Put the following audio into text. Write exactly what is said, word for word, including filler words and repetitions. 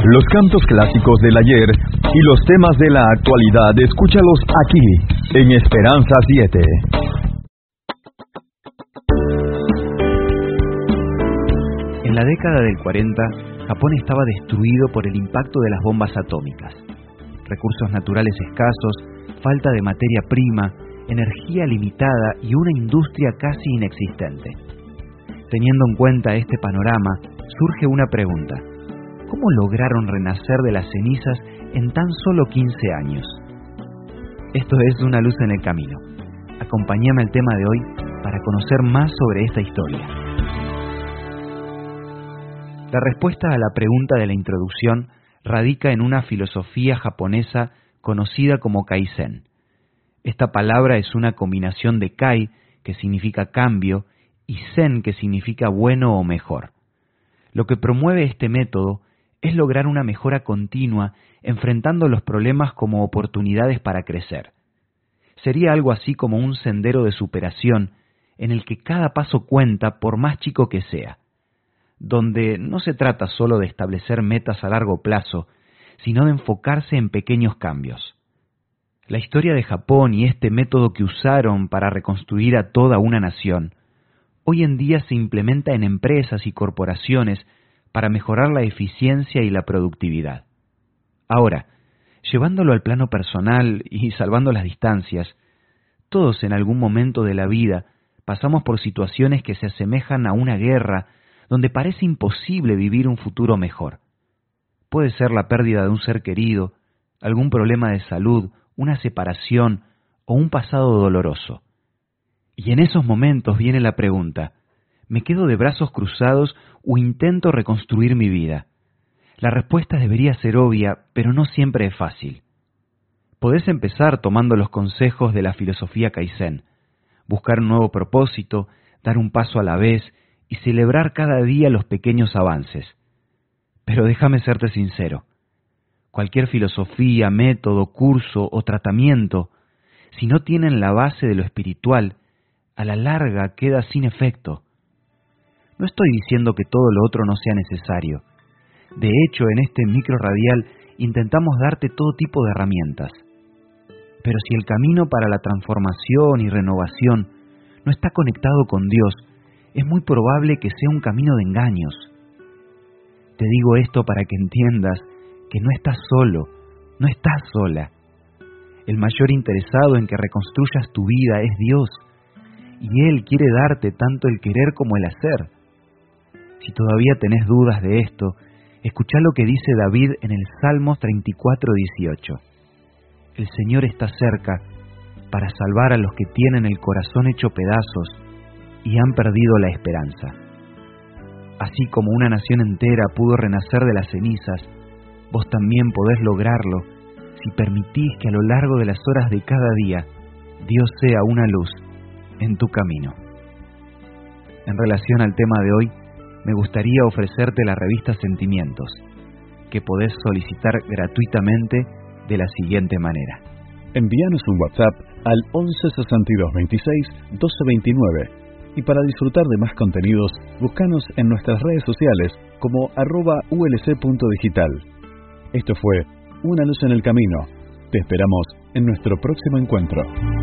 Los cantos clásicos del ayer y los temas de la actualidad, escúchalos aquí, en Esperanza siete. En la década del cuarenta, Japón estaba destruido por el impacto de las bombas atómicas. Recursos naturales escasos, falta de materia prima, energía limitada y una industria casi inexistente. Teniendo en cuenta este panorama, surge una pregunta: ¿cómo lograron renacer de las cenizas en tan solo quince años? Esto es Una luz en el camino. Acompáñame al tema de hoy para conocer más sobre esta historia. La respuesta a la pregunta de la introducción radica en una filosofía japonesa conocida como Kaizen. Esta palabra es una combinación de Kai, que significa cambio, y Zen, que significa bueno o mejor. Lo que promueve este método es lograr una mejora continua, enfrentando los problemas como oportunidades para crecer. Sería algo así como un sendero de superación en el que cada paso cuenta, por más chico que sea, donde no se trata solo de establecer metas a largo plazo, sino de enfocarse en pequeños cambios. La historia de Japón y este método que usaron para reconstruir a toda una nación, hoy en día se implementa en empresas y corporaciones para mejorar la eficiencia y la productividad. Ahora, llevándolo al plano personal y salvando las distancias, todos en algún momento de la vida pasamos por situaciones que se asemejan a una guerra donde parece imposible vivir un futuro mejor. Puede ser la pérdida de un ser querido, algún problema de salud, una separación o un pasado doloroso. Y en esos momentos viene la pregunta: ¿me quedo de brazos cruzados o intento reconstruir mi vida? La respuesta debería ser obvia, pero no siempre es fácil. Podés empezar tomando los consejos de la filosofía Kaizen, buscar un nuevo propósito, dar un paso a la vez y celebrar cada día los pequeños avances. Pero déjame serte sincero, cualquier filosofía, método, curso o tratamiento, si no tienen la base de lo espiritual, a la larga queda sin efecto. No estoy diciendo que todo lo otro no sea necesario. De hecho, en este micro radial intentamos darte todo tipo de herramientas. Pero si el camino para la transformación y renovación no está conectado con Dios, es muy probable que sea un camino de engaños. Te digo esto para que entiendas que no estás solo, no estás sola. El mayor interesado en que reconstruyas tu vida es Dios, y Él quiere darte tanto el querer como el hacer. Si todavía tenés dudas de esto, escuchá lo que dice David en el Salmos treinta y cuatro, dieciocho. El Señor está cerca para salvar a los que tienen el corazón hecho pedazos y han perdido la esperanza. Así como una nación entera pudo renacer de las cenizas, vos también podés lograrlo si permitís que a lo largo de las horas de cada día Dios sea una luz en tu camino. En relación al tema de hoy, me gustaría ofrecerte la revista Sentimientos, que podés solicitar gratuitamente de la siguiente manera. Envíanos un WhatsApp al once sesenta y dos veintiséis doce veintinueve y para disfrutar de más contenidos, búscanos en nuestras redes sociales como arroba ulc punto digital. Esto fue Una luz en el camino. Te esperamos en nuestro próximo encuentro.